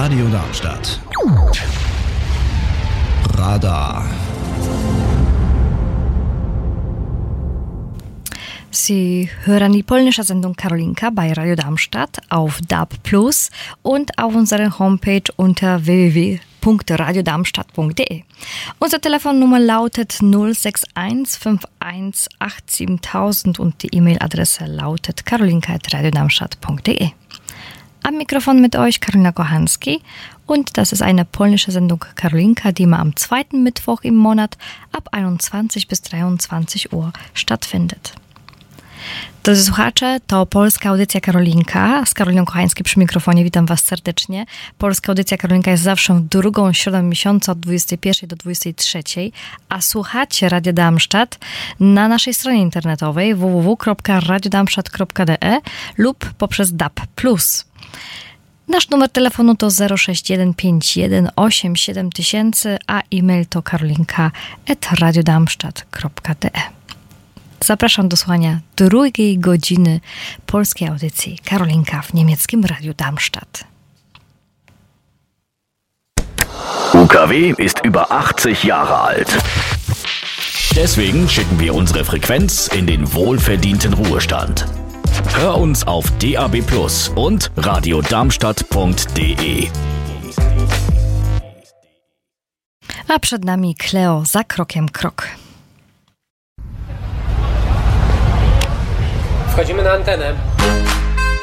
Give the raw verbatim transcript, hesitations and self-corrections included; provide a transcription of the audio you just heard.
Radio Darmstadt. Radar. Sie hören die polnische Sendung Karolinka bei Radio Darmstadt auf D A B plus und auf unserer Homepage unter w w w punkt radio darmstadt punkt d e. Unsere Telefonnummer lautet null sechs eins fünf eins acht sieben null null null und die E-Mail-Adresse lautet karolinka at radio darmstadt punkt d e. Am Mikrofon mit euch Karolina Kochanski und das ist eine polnische Sendung Karolinka, die immer am zweiten Mittwoch im Monat ab einundzwanzig bis dreiundzwanzig Uhr stattfindet. Drodzy słuchacze, to polska audycja Karolinka. Z Karoliną Kochańską przy mikrofonie witam Was serdecznie. Polska audycja Karolinka jest zawsze w drugą środę miesiąca od dwudziestej pierwszej do dwudziestej trzeciej, a słuchacie Radio Darmstadt na naszej stronie internetowej w w w kropka radio darmstadt kropka d e lub poprzez D A B plus. Nasz numer telefonu to zero sześć jeden pięć jeden osiem siedem tysięcy, a e-mail to karolinka at radio darmstadt kropka d e. Zapraszam do słuchania drugiej godziny polskiej audycji Karolinka w niemieckim Radiu Darmstadt. U K W ist über achtzig Jahre alt. Deswegen schicken wir unsere Frequenz in den wohlverdienten Ruhestand. Hör uns auf D A B plus und radio darmstadt punkt d e. A przed nami Cleo za krokiem krok. Wchodzimy na antenę.